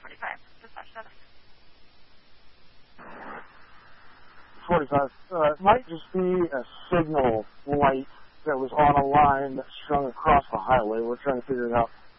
45. Dispatch status. 45. It might just be a signal light that was on a line that strung across the highway. We're trying to figure it out.